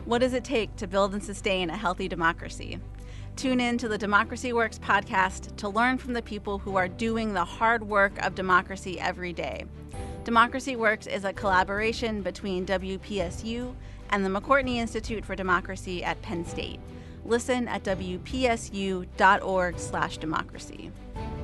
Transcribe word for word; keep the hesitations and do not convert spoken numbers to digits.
What does it take to build and sustain a healthy democracy? Tune in to the Democracy Works podcast to learn from the people who are doing the hard work of democracy every day. Democracy Works is a collaboration between W P S U and the McCourtney Institute for Democracy at Penn State. Listen at W P S U dot org slash democracy.